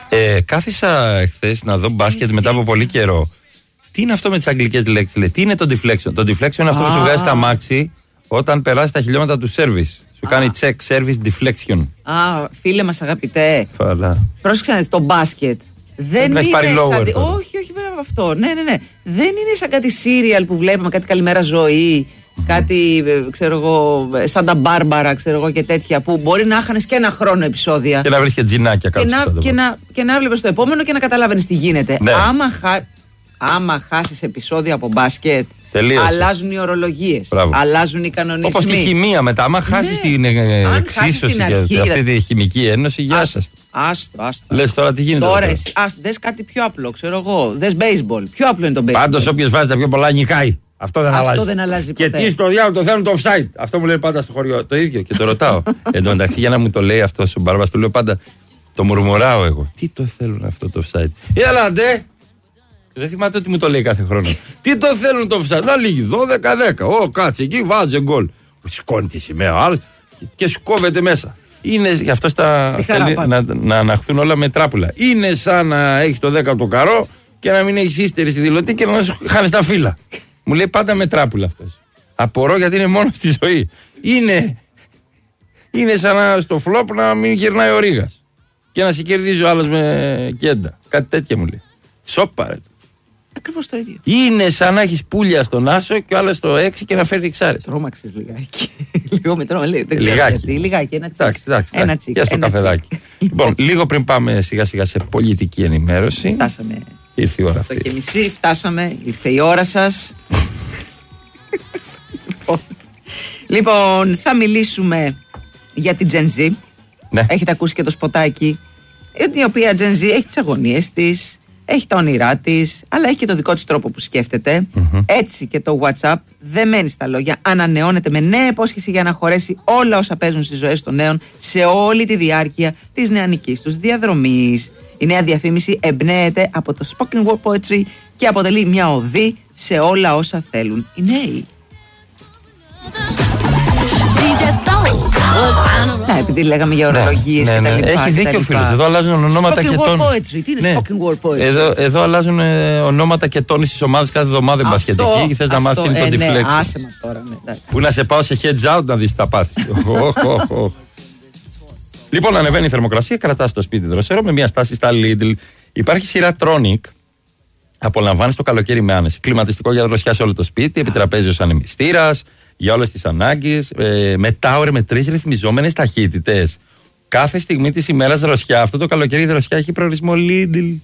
Κάθισα χθες να δω μπάσκετ μετά από πολύ καιρό. Τι είναι αυτό με τις αγγλικές λέξεις, λέει? Τι είναι το deflection? Το deflection είναι αυτό που σου βγάζει τα μάξι όταν περάσει τα χιλιόμετρα του service. Σου κάνει check, service, deflection. Φίλε μας αγαπητέ. Πρόσεξε να δεις, το μπάσκετ δεν είναι σαν... Όχι, πέρα από αυτό. Ναι. Δεν είναι σαν κάτι serial που βλέπουμε, κάτι Καλημέρα Ζωή, κάτι, ξέρω εγώ, σαν τα Μπάρμπαρα, ξέρω εγώ, και τέτοια, που μπορεί να χάνεις και ένα χρόνο επεισόδια. Και να βρεις και τζινάκια κάτω. Και να βλέπεις το επόμενο και να καταλάβαινες τι γίνεται. Ναι. Άμα χάσεις επεισόδια από μπάσκετ, τελείωσε. Αλλάζουν οι ορολογίες, αλλάζουν οι κανονισμοί. Όπως τη χημεία μετά. Άμα χάσεις την εξίσωση και αυτή τη χημική ένωση, γεια σας. Άστο. Λες τώρα τι γίνεται? Τώρα δες κάτι πιο απλό, ξέρω εγώ. Δες baseball. Πιο απλό είναι το baseball. Πάντως όποιος βάζει τα πιο πολλά νικάει. Αυτό δεν αλλάζει. Ποτέ. Και τι στο διάλογο το θέλουν το offside. Αυτό μου λέει πάντα στο χωριό. Το ίδιο και το ρωτάω. Εν τω μεταξύ, για να μου το λέει αυτό ο Μπάρμπας, του λέω πάντα. Το μουρμουράω εγώ. Τι το θέλουν αυτό το offside? Έλα ντε! Δεν θυμάται ότι μου το λέει κάθε χρόνο. Τι το θέλουν το offside? Να λύγει 12-10. Κάτσε εκεί, βάζει γκολ. Σηκώνει τη σημαία ο άλλος και σου κόβεται μέσα. Είναι γι' αυτό να αναχθούν όλα με τράπουλα. Είναι σαν να έχεις το 10ο καρό και να μην έχεις ύστερη στη δηλωτή και να σου χάνεις τα φύλλα. Μου λέει πάντα με τράπουλα αυτός. Απορώ γιατί είναι μόνο στη ζωή. Είναι σαν να στο φλόπ να μην γυρνάει ο Ρήγας και να σε κερδίζει ο άλλος με κέντα. Κάτι τέτοια μου λέει. Σόπα. Ακριβώς το ίδιο. Είναι σαν να έχεις πουλια στον άσο και ο άλλος στο 6 και να φέρει εξάρες. Τρόμαξες λιγάκι. Λίγο με τρόμαξες. Λιγάκι. Ένα τσίκ. Για στο καφεδάκι. Λοιπόν, λίγο πριν πάμε σιγά σιγά σε πολιτική ενημέρωση. Φτάσαμε. Ήρθε η ώρα αυτή. 8:30 φτάσαμε. Ήρθε η ώρα σας. Λοιπόν, θα μιλήσουμε για την Gen Z. Ναι. Έχετε ακούσει και το σποτάκι. Η οποία Gen Z έχει τις αγωνίες της, έχει τα όνειρά της, αλλά έχει και το δικό της τρόπο που σκέφτεται. Έτσι και το WhatsApp δεν μένει στα λόγια. Ανανεώνεται με νέα υπόσχεση για να χωρέσει όλα όσα παίζουν στις ζωές των νέων σε όλη τη διάρκεια της νεανικής τους διαδρομής. Η νέα διαφήμιση εμπνέεται από το spoken word poetry και αποτελεί μια οδή σε όλα όσα θέλουν οι νέοι. Ναι, επειδή λέγαμε για ορολογίες και τα λοιπά. Έχει δίκιο ο φίλος. Εδώ αλλάζουν ονόματα και τόνους. Spoken word poetry. Τι είναι spoken word poetry? Εδώ αλλάζουν ονόματα και τόνους στις ομάδες κάθε εβδομάδα μπασκετική και θες να μάθεις και είναι το deflection. Άσε μας τώρα. Που να σε πάω σε heads out να δεις τα πάθη. Λοιπόν, ανεβαίνει η θερμοκρασία, κρατάς το σπίτι δροσερό με μια στάση στα Lidl. Υπάρχει σειρά Tronic. Απολαμβάνεις το καλοκαίρι με άνεση. Κλιματιστικό για δροσιά σε όλο το σπίτι, επιτραπέζιος ανεμιστήρας για όλες τις ανάγκες. Με Tower με 3 ρυθμιζόμενες ταχύτητες. Κάθε στιγμή της ημέρας δροσιά. Αυτό το καλοκαίρι η δροσιά έχει προορισμό Lidl.